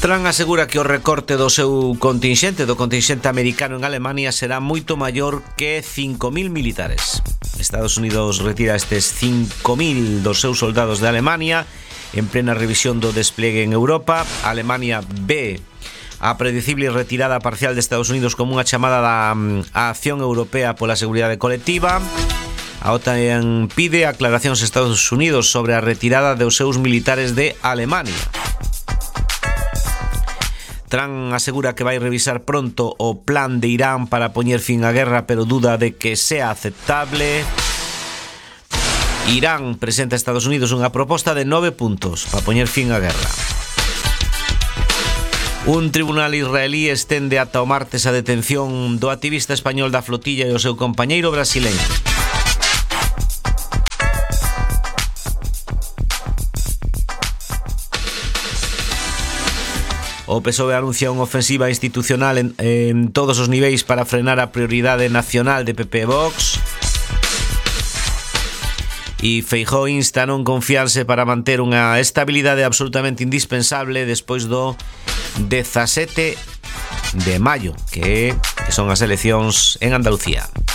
Trump asegura que o recorte do seu contingente, do contingente americano en Alemania, será moito maior que 5.000 militares. Estados Unidos retira estes 5.000 dos seus soldados de Alemania en plena revisión do despliegue en Europa. Alemania ve a predecible retirada parcial de Estados Unidos como unha chamada da acción europea pola seguridade colectiva. A OTAN pide aclaracións a Estados Unidos sobre a retirada dos seus militares de Alemania. Trump asegura que vai revisar pronto o plan de Irán para poñer fin á guerra, pero duda de que sea aceptable. Irán presenta a Estados Unidos unha proposta de 9 puntos para poñer fin á guerra. Un tribunal israelí estende ata o martes a detención do activista español da flotilla e o seu compañeiro brasileño. O PSOE anuncia unha ofensiva institucional en todos os niveis para frenar a prioridade nacional de PP e Vox. E Feijóo insta a non confiarse para manter unha estabilidade absolutamente indispensable despois do 17 de maio, que son as eleccións en Andalucía.